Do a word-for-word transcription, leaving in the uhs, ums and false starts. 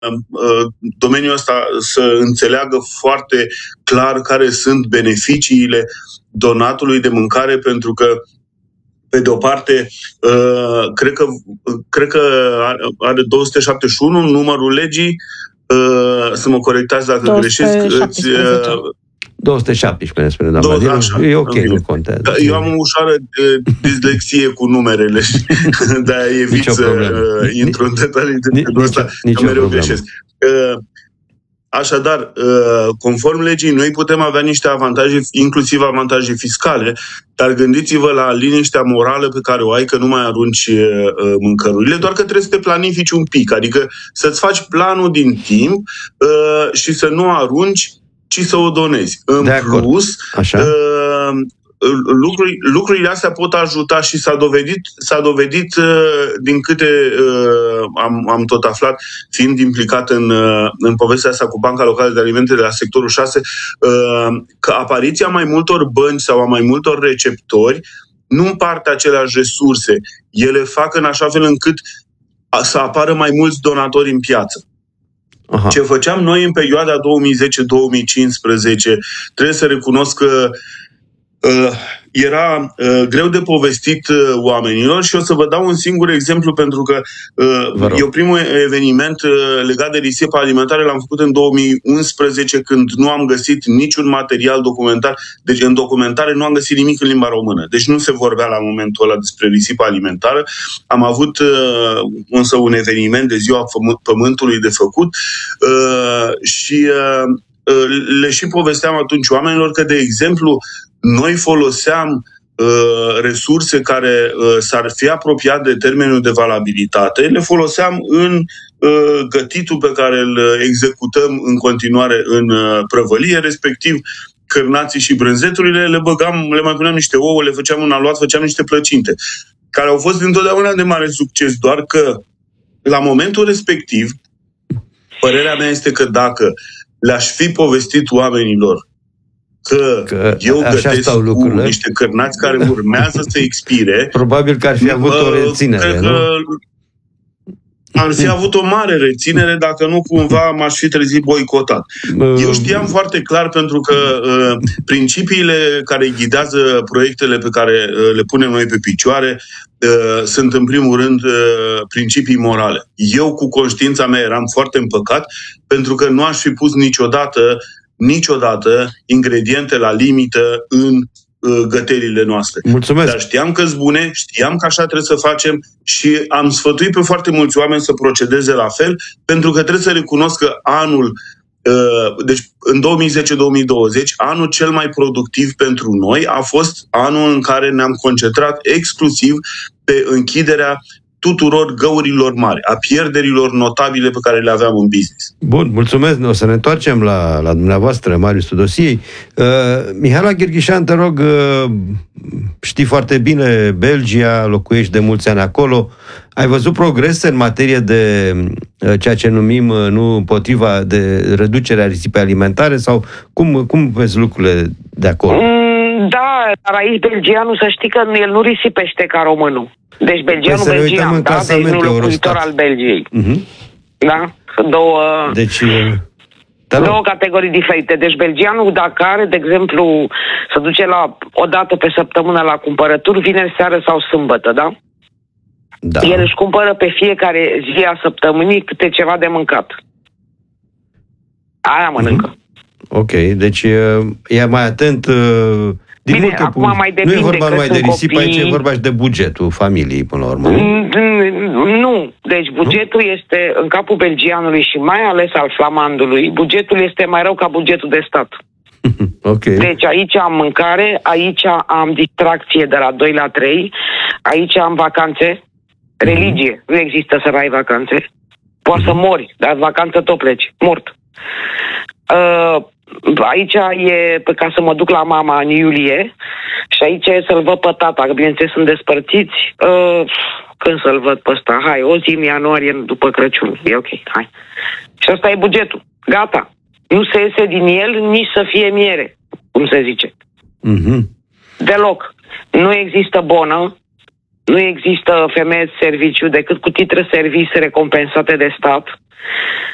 domeniul ăsta să înțeleagă foarte clar care sunt beneficiile donatului de mâncare, pentru că pe de o parte, cred că, cred că are două sute șaptezeci și unu numărul legii, să mă corectați dacă greșesc. două sute șaptesprezece, spune doamna Dinu. Așa, e ok, nu contează. Eu am o ușoară dislexie cu numerele, dar evit să intru în detalii de genul ăsta, că mereu greșesc. Așadar, conform legii, noi putem avea niște avantaje, inclusiv avantaje fiscale, dar gândiți-vă la liniștea morală pe care o ai, că nu mai arunci mâncărurile, doar că trebuie să te planifici un pic, adică să-ți faci planul din timp și să nu arunci, ci să o donezi. În de plus, Așa. Lucruri, lucrurile astea pot ajuta și s-a dovedit, s-a dovedit din câte am, am tot aflat, fiind implicat în, în povestea asta cu Banca Locală de Alimente de la sectorul șase, că apariția mai multor bănci sau a mai multor receptori nu împarte aceleași resurse. Ele fac în așa fel încât să apară mai mulți donatori în piață. Aha. Ce făceam noi în perioada două mii zece două mii cincisprezece, trebuie să recunosc că uh, era uh, greu de povestit uh, oamenilor și o să vă dau un singur exemplu, pentru că uh, eu primul eveniment uh, legat de risipă alimentară l-am făcut în două mii unsprezece, când nu am găsit niciun material documentar. Deci în documentare nu am găsit nimic în limba română. Deci nu se vorbea la momentul ăla despre risipă alimentară. Am avut uh, însă un eveniment de Ziua Pământului de făcut uh, și uh, le și povesteam atunci oamenilor că, de exemplu, noi foloseam uh, resurse care uh, s-ar fi apropiat de termenul de valabilitate, le foloseam în uh, gătitul pe care îl executăm în continuare în uh, prăvălie, respectiv cârnații și brânzeturile, le băgam, le mai puneam niște ouă, le făceam un aluat, făceam niște plăcinte, care au fost întotdeauna de mare succes, doar că la momentul respectiv, părerea mea este că dacă le-aș fi povestit oamenilor că, că eu gătesc cu niște cârnați care urmează să expire, probabil că ar fi avut o reținere, nu? Ar fi avut o mare reținere, dacă nu cumva m-aș fi trezit boicotat. Eu știam foarte clar, pentru că uh, principiile care ghidează proiectele pe care uh, le punem noi pe picioare uh, sunt, în primul rând, uh, principii morale. Eu, cu conștiința mea, eram foarte împăcat, pentru că nu aș fi pus niciodată niciodată ingrediente la limită în uh, găterile noastre. Mulțumesc. Dar știam că-s bune, știam că așa trebuie să facem și am sfătuit pe foarte mulți oameni să procedeze la fel, pentru că trebuie să recunosc că anul, uh, deci în două mii zece două mii douăzeci, anul cel mai productiv pentru noi a fost anul în care ne-am concentrat exclusiv pe închiderea tuturor găurilor mari, a pierderilor notabile pe care le aveam în business. Bun, mulțumesc. O să ne întoarcem la, la dumneavoastră, Marius Tudosiei. Uh, Mihaela Gherghișan, te rog, uh, știi foarte bine Belgia, locuiești de mulți ani acolo. Ai văzut progrese în materie de uh, ceea ce numim, uh, nu împotriva, de reducerea risipei alimentare, sau cum, cum vezi lucrurile de acolo? Mm, da, dar aici belgianul, să știi că el nu risipește ca românul. Deci belgianul păi belgian, da? Deci nu locuitor al Belgiei. Uh-huh. Da? Două, deci, două categorii diferite. Deci belgianul, dacă are, de exemplu, să duce la o dată pe săptămână la cumpărături, vineri seară sau sâmbătă, da? Da. El își cumpără pe fiecare zi a săptămânii câte ceva de mâncat. Aia mănâncă. Uh-huh. Ok, deci e mai atent... Din Bine, multe acum mai depinde. Nu e vorba numai de risipă, copii... aici e vorba și de bugetul familiei, până la urmă. Nu. Deci bugetul nu? este, în capul belgianului și mai ales al flamandului, bugetul este mai rău ca bugetul de stat. Okay. Deci aici am mâncare, aici am distracție de la doi la trei, aici am vacanțe, religie. Mm-hmm. Nu există să ai vacanțe. Poți mm-hmm. să mori, dar vacanță tot pleci. Mort. Uh, Aici e ca să mă duc la mama în iulie și aici e să-l văd pe tata, că bineînțeles sunt despărțiți. Uh, când să-l văd pe ăsta? Hai, o zi în ianuarie după Crăciun. E ok, hai. Și ăsta e bugetul. Gata. Nu se iese din el nici să fie miere, cum se zice. Mm-hmm. Deloc. Nu există bonă, nu există femeie de serviciu decât cu titre service recompensate de stat.